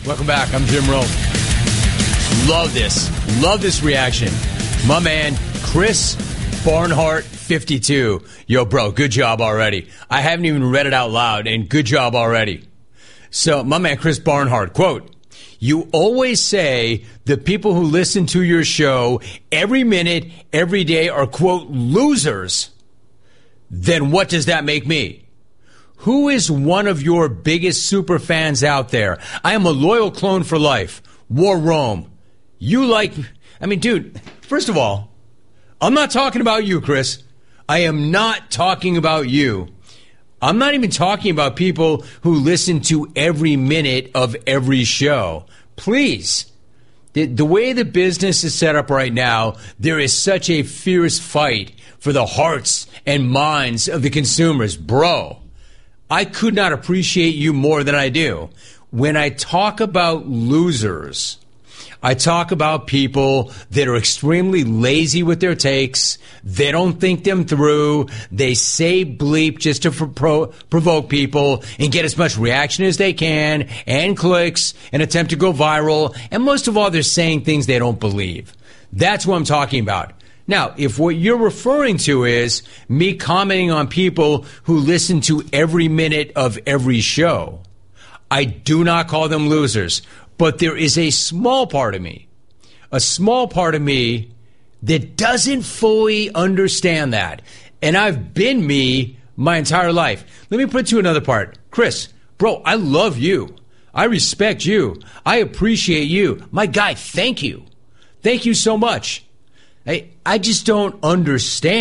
Welcome back. I'm Jim Rome. Love this. Love this reaction. My man, Chris Barnhart, 52. Yo, bro, good job already. I haven't even read it out loud, and good job already. So, my man, Chris Barnhart, quote, "You always say the people who listen to your show every minute, every day are, quote, losers. Then what does that make me? Who is one of your biggest super fans out there? I am a loyal clone for life. War Rome. You like... I mean, dude, first of all, I'm not talking about you, Chris. I am not talking about you. I'm not even talking about people who listen to every minute of every show. Please. The way the business is set up right now, there is such a fierce fight for the hearts and minds of the consumers. Bro, I could not appreciate you more than I do. When I talk about losers, I talk about people that are extremely lazy with their takes. They don't think them through. They say bleep just to provoke people and get as much reaction as they can and clicks and attempt to go viral. And most of all, they're saying things they don't believe. That's what I'm talking about. Now, if what you're referring to is me commenting on people who listen to every minute of every show, I do not call them losers. But there is a small part of me that doesn't fully understand that. And I've been me my entire life. Let me put it to another part. Chris, bro, I love you. I respect you. I appreciate you. My guy, thank you. Thank you so much. I just don't understand.